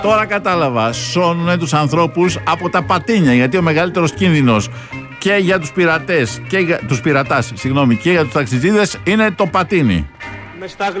Τώρα κατάλαβα, σώνουνε τους ανθρώπους από τα πατίνια, γιατί ο μεγαλύτερος κίνδυνος και για τους πειρατές, και για τους πειρατάς, και για τους ταξιτζίδες είναι το πατίνι.